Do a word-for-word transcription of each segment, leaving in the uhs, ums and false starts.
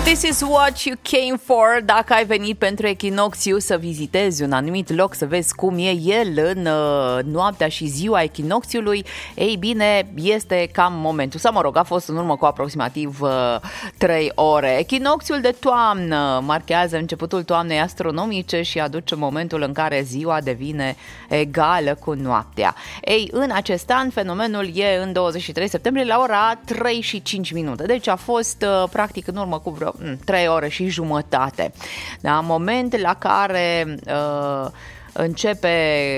This is what you came for. Dacă ai venit pentru echinocțiu să vizitezi un anumit loc, să vezi cum e el în uh, noaptea și ziua echinocțiului, ei bine, este cam momentul. Sau mă rog, a fost în urmă cu aproximativ uh, trei ore. Echinocțiul de toamnă marchează începutul toamnei astronomice și aduce momentul în care ziua devine egală cu noaptea. Ei, în acest an, fenomenul e în douăzeci și trei septembrie la ora trei și cinci minute. Deci a fost uh, practic în urmă cu vreo trei ore și jumătate. Da, moment la care uh, începe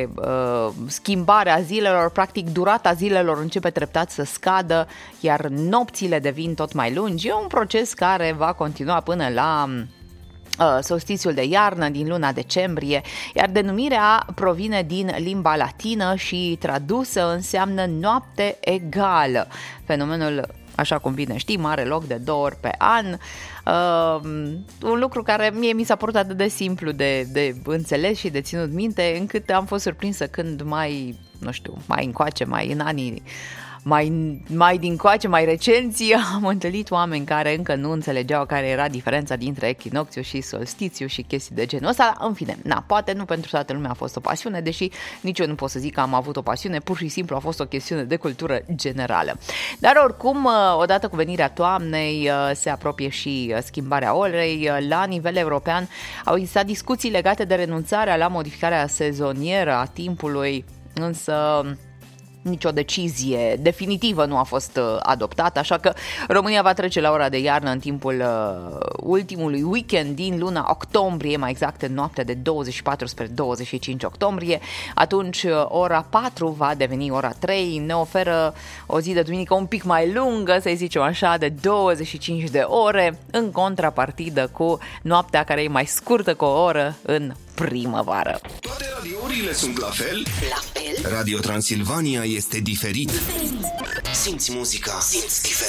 uh, schimbarea zilelor, practic durata zilelor începe treptat să scadă, iar nopțile devin tot mai lungi. E un proces care va continua până la uh, solstițiul de iarnă din luna decembrie, iar denumirea provine din limba latină și tradusă înseamnă noapte egală. Fenomenul, așa cum bine știm, are loc de două ori pe an. Uh, un lucru care mie mi s-a părut atât de simplu de, de înțeles și de ținut minte, încât am fost surprinsă când mai, nu știu, mai încoace, mai în anii mai, mai dincoace, mai recenți, am întâlnit oameni care încă nu înțelegeau care era diferența dintre echinocțiu și solstițiu și chestii de genul ăsta. În fine, na, poate nu pentru toată lumea a fost o pasiune, deși nici eu nu pot să zic că am avut o pasiune, pur și simplu a fost o chestiune de cultură generală. Dar oricum, odată cu venirea toamnei, se apropie și schimbarea orei. La nivel european au existat discuții legate de renunțarea la modificarea sezonieră a timpului, însă nicio decizie definitivă nu a fost adoptată, așa că România va trece la ora de iarnă în timpul ultimului weekend din luna octombrie, mai exact în noaptea de douăzeci și patru spre douăzeci și cinci octombrie. Atunci ora patru va deveni ora trei, ne oferă o zi de duminică un pic mai lungă, să zicem așa, de douăzeci și cinci de ore, în contrapartidă cu noaptea care e mai scurtă cu o oră în primăvară. Toate radiourile sunt la fel? La fel? Radio Transilvania este diferit. Diferit. Simți muzica, simți diferența.